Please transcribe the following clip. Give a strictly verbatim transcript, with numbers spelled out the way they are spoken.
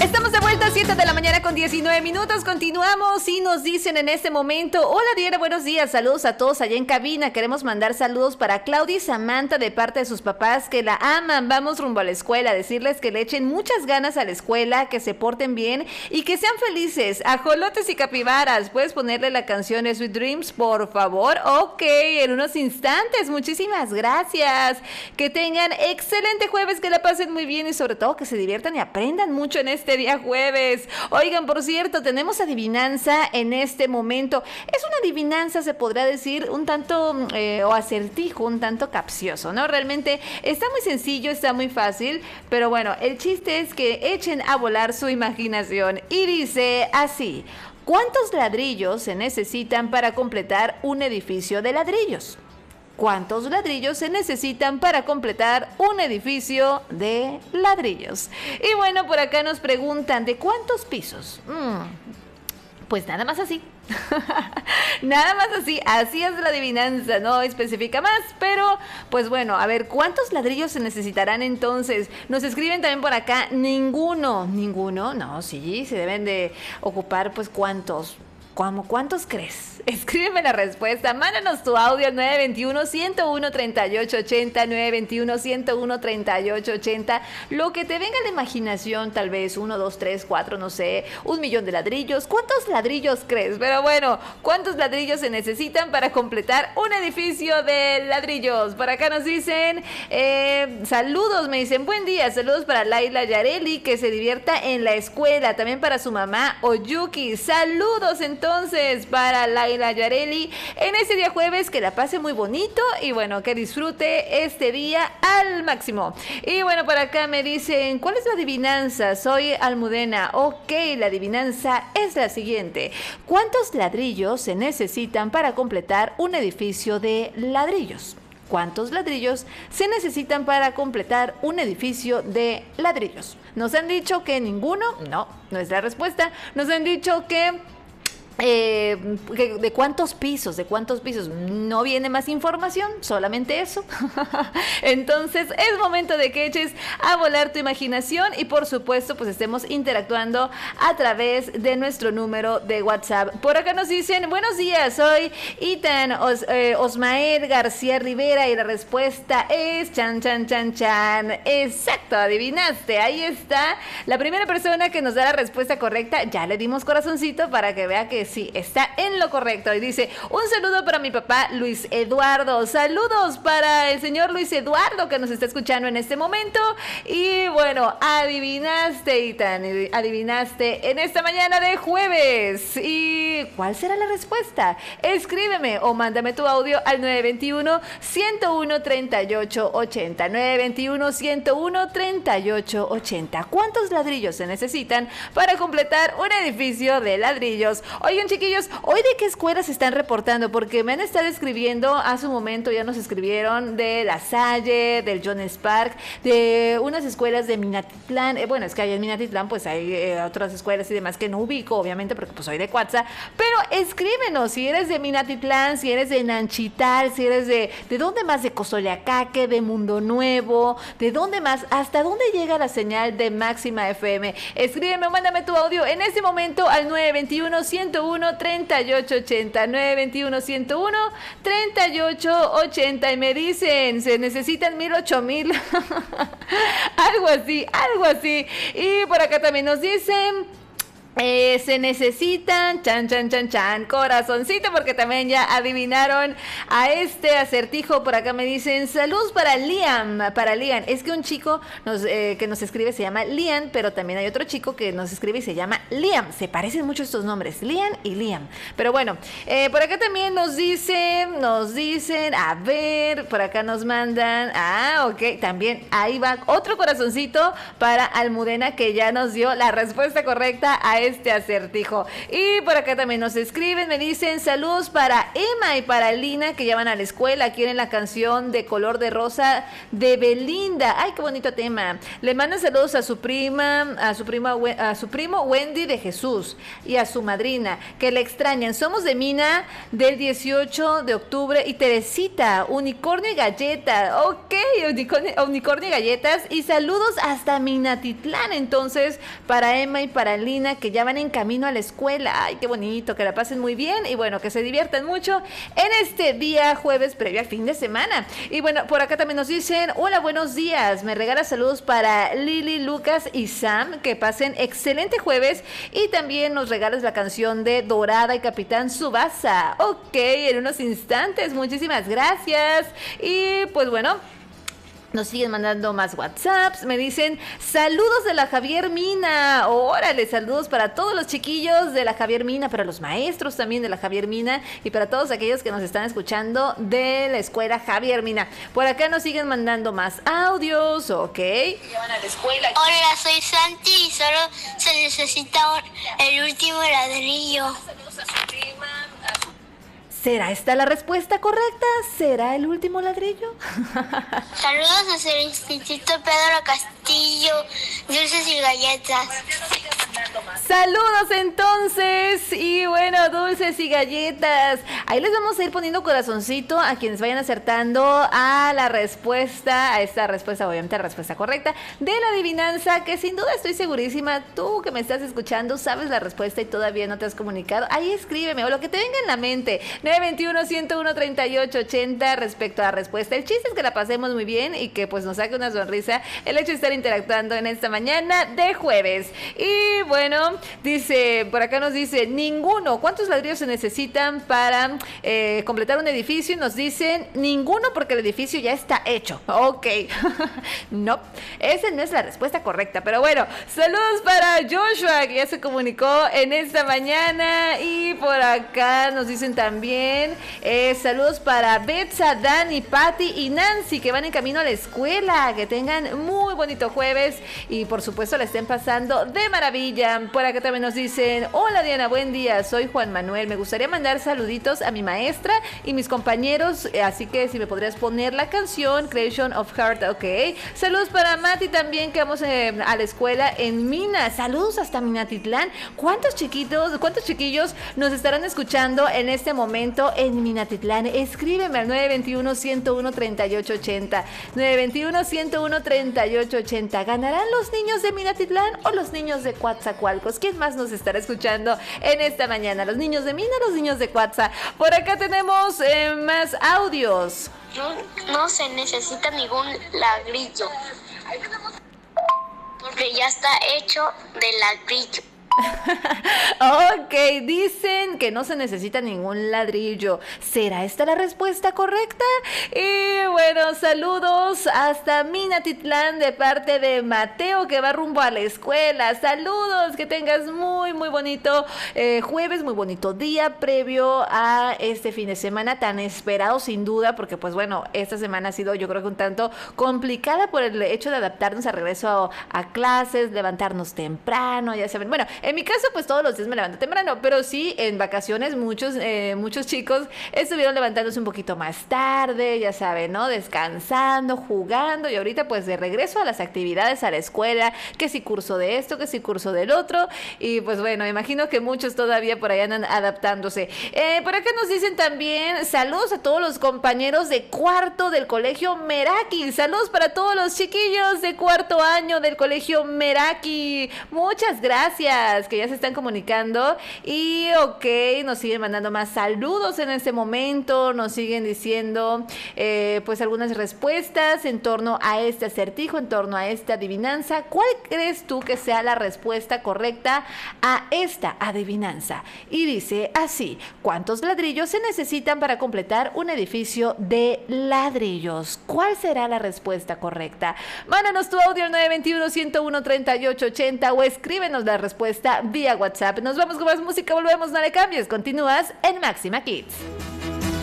Estamos de vuelta a siete de la mañana con diecinueve minutos. Continuamos y nos dicen en este momento: hola Diana, buenos días, saludos a todos allá en cabina. Queremos mandar saludos para Claudia y Samantha de parte de sus papás que la aman. Vamos rumbo a la escuela, decirles que le echen muchas ganas a la escuela, que se porten bien y que sean felices. Ajolotes y capibaras, ¿puedes ponerle la canción Sweet Dreams, por favor? Ok, en unos instantes. Muchísimas gracias. Que tengan excelente jueves, que la pasen muy bien y sobre todo que se diviertan y aprendan mucho en este día jueves. Oigan, por cierto, tenemos adivinanza en este momento. Es una adivinanza, se podría decir, un tanto eh, o acertijo, un tanto capcioso, ¿no? Realmente está muy sencillo, está muy fácil, pero bueno, el chiste es que echen a volar su imaginación y dice así: ¿cuántos ladrillos se necesitan para completar un edificio de ladrillos? ¿Cuántos ladrillos se necesitan para completar un edificio de ladrillos? Y bueno, por acá nos preguntan, ¿de cuántos pisos? Mm, pues nada más así. Nada más así, así es la adivinanza, no especifica más, pero pues bueno, a ver, ¿cuántos ladrillos se necesitarán entonces? Nos escriben también por acá, ninguno, ninguno, no, sí, se deben de ocupar pues cuántos. ¿Cómo? ¿Cuántos crees? Escríbeme la respuesta, mándanos tu audio al nueve dos uno, uno uno, tres ocho ocho cero, nueve dos uno, uno uno, tres ocho ocho cero, lo que te venga a la imaginación, tal vez uno, dos, tres, cuatro, no sé, un millón de ladrillos. ¿Cuántos ladrillos crees? Pero bueno, ¿cuántos ladrillos se necesitan para completar un edificio de ladrillos? Por acá nos dicen, eh, saludos, me dicen, buen día, saludos para Laila Yareli, que se divierta en la escuela, también para su mamá Oyuki, saludos entonces. Entonces, para Laila Yareli, en este día jueves, que la pase muy bonito y bueno, que disfrute este día al máximo. Y bueno, por acá me dicen, ¿cuál es la adivinanza? Soy Almudena. Ok, la adivinanza es la siguiente: ¿cuántos ladrillos se necesitan para completar un edificio de ladrillos? ¿Cuántos ladrillos se necesitan para completar un edificio de ladrillos? Nos han dicho que ninguno, no, no es la respuesta. Nos han dicho que Eh, ¿de cuántos pisos? ¿De cuántos pisos? No viene más información, solamente eso. Entonces es momento de que eches a volar tu imaginación y por supuesto pues estemos interactuando a través de nuestro número de WhatsApp. Por acá nos dicen, buenos días, soy Itan Os, eh, Osmael García Rivera y la respuesta es chan chan chan chan. Exacto, adivinaste, ahí está la primera persona que nos da la respuesta correcta. Ya le dimos corazoncito para que vea que sí, está en lo correcto. Y dice, un saludo para mi papá Luis Eduardo. Saludos para el señor Luis Eduardo que nos está escuchando en este momento. Y bueno, adivinaste, Itan, adivinaste en esta mañana de jueves. ¿Y cuál será la respuesta? Escríbeme o mándame tu audio al nueve dos uno, uno uno, tres ocho ocho cero, nueve dos uno, uno uno, tres ocho ocho cero. ¿Cuántos ladrillos se necesitan para completar un edificio de ladrillos? Oigan, chiquillos, ¿hoy de qué escuelas se están reportando? Porque me han estado escribiendo, hace un momento ya nos escribieron de La Salle, del Jones Park, de unas escuelas de Minatitlán. Eh, bueno, es que ahí en Minatitlán pues hay eh, otras escuelas y demás que no ubico, obviamente, porque pues soy de Cuatza. Pero escríbenos si eres de Minatitlán, si eres de Nanchital, si eres de... ¿De dónde más? De Cozoleacaque, de Mundo Nuevo, ¿de dónde más? ¿Hasta dónde llega la señal de Máxima F M? Escríbeme o mándame tu audio en este momento al nueve dos uno, uno uno, tres ocho ocho cero, nueve dos uno, uno uno, tres ocho ocho cero. Y me dicen, se necesitan mil, ocho mil. Algo así, algo así. Y por acá también nos dicen... Eh, se necesitan, chan, chan, chan, chan, corazoncito, porque también ya adivinaron a este acertijo. Por acá me dicen, saludos para Liam, para Liam. Es que un chico nos, eh, que nos escribe se llama Liam, pero también hay otro chico que nos escribe y se llama Liam. Se parecen mucho estos nombres, Liam y Liam. Pero bueno, eh, por acá también nos dicen, nos dicen, a ver, por acá nos mandan, ah, ok, también ahí va otro corazoncito para Almudena, que ya nos dio la respuesta correcta a este acertijo. Y por acá también nos escriben, me dicen saludos para Emma y para Lina que ya van a la escuela, quieren la canción de Color de Rosa de Belinda. Ay, qué bonito tema. Le mandan saludos a su prima, a su prima, a su primo Wendy de Jesús y a su madrina, que le extrañan. Somos de Mina del dieciocho de octubre y Teresita, unicornio y galleta. Ok, unicornio, unicornio y galletas. Y saludos hasta Minatitlán, entonces, para Emma y para Lina, que ya van en camino a la escuela. Ay, qué bonito, que la pasen muy bien y bueno, que se diviertan mucho en este día jueves previo al fin de semana. Y bueno, por acá también nos dicen, hola, buenos días, me regala saludos para Lili, Lucas y Sam, que pasen excelente jueves, y también nos regalas la canción de Dorada y Capitán Tsubasa. Ok, en unos instantes, muchísimas gracias. Y pues bueno, nos siguen mandando más WhatsApps. Me dicen, saludos de la Javier Mina. Órale, saludos para todos los chiquillos de la Javier Mina, para los maestros también de la Javier Mina y para todos aquellos que nos están escuchando de la escuela Javier Mina. Por acá nos siguen mandando más audios, ok. Llevan a la escuela. Hola, soy Santi y solo se necesita un, el último ladrillo. Saludos a su prima, a su... ¿Será esta la respuesta correcta? ¿Será el último ladrillo? Saludos desde el Instituto Pedro Castillo, dulces y galletas. Saludos entonces, y bueno, dulces y galletas. Ahí les vamos a ir poniendo corazoncito a quienes vayan acertando a la respuesta, a esta respuesta, obviamente la respuesta correcta de la adivinanza, que sin duda estoy segurísima, tú que me estás escuchando sabes la respuesta y todavía no te has comunicado. Ahí escríbeme o lo que te venga en la mente. nueve veintiuno, ciento uno, treinta y ocho ochenta respecto a la respuesta. El chiste es que la pasemos muy bien y que pues nos saque una sonrisa el hecho de estar interactuando en esta mañana de jueves. Y bueno, dice, por acá nos dice, ninguno. ¿Cuántos ladrillos se necesitan para eh, completar un edificio? Y nos dicen, ninguno, porque el edificio ya está hecho. Ok. No, esa no es la respuesta correcta. Pero bueno, saludos para Joshua, que ya se comunicó en esta mañana. Y por acá nos dicen también, eh, saludos para Betsa, Dani, Patti y Nancy, que van en camino a la escuela. Que tengan muy bonito jueves y por supuesto la estén pasando de maravilla. Por acá también nos dicen, hola Diana, buen día, soy Juan Manuel, me gustaría mandar saluditos a mi maestra y mis compañeros, así que si me podrías poner la canción Creation of Heart, ok. Saludos para Mati también, que vamos eh, a la escuela en Mina. Saludos hasta Minatitlán. ¿Cuántos chiquitos, cuántos chiquillos nos estarán escuchando en este momento en Minatitlán? Escríbeme al nueve veintiuno, ciento uno, treinta y ocho ochenta. nueve veintiuno, ciento uno, treinta y ocho ochenta. ¿Ganarán los niños de Minatitlán o los niños de Coatzacoalcos? ¿Quién más nos estará escuchando en esta mañana? ¿Los niños de Mina o los niños de Coatza? Por acá tenemos eh, más audios. No, no se necesita ningún ladrillo, porque ya está hecho de ladrillo. Ok, dicen que no se necesita ningún ladrillo. ¿Será esta la respuesta correcta? Y bueno, saludos hasta Minatitlán de parte de Mateo, que va rumbo a la escuela. Saludos, que tengas muy muy bonito eh, jueves, muy bonito día previo a este fin de semana tan esperado sin duda, porque pues bueno, esta semana ha sido yo creo que un tanto complicada por el hecho de adaptarnos al regreso a, a clases, levantarnos temprano, ya saben. Bueno, en mi caso, pues todos los días me levanto temprano, pero sí, en vacaciones muchos, eh, muchos chicos estuvieron levantándose un poquito más tarde, ya saben, ¿no? Descansando, jugando, y ahorita pues de regreso a las actividades, a la escuela, que si curso de esto, que si curso del otro, y pues bueno, me imagino que muchos todavía por ahí andan adaptándose. Eh, por acá nos dicen también, saludos a todos los compañeros de cuarto del colegio Meraki, saludos para todos los chiquillos de cuarto año del colegio Meraki, muchas gracias, que ya se están comunicando. Y ok, nos siguen mandando más saludos en este momento, nos siguen diciendo eh, pues algunas respuestas en torno a este acertijo, en torno a esta adivinanza. ¿Cuál crees tú que sea la respuesta correcta a esta adivinanza? Y dice así, ¿cuántos ladrillos se necesitan para completar un edificio de ladrillos? ¿Cuál será la respuesta correcta? Mándanos tu audio al nueve veintiuno, ciento uno, treinta y ocho ochenta o escríbenos la respuesta vía WhatsApp. Nos vamos con más música, volvemos, no le cambies. Continúas en Máxima Kids.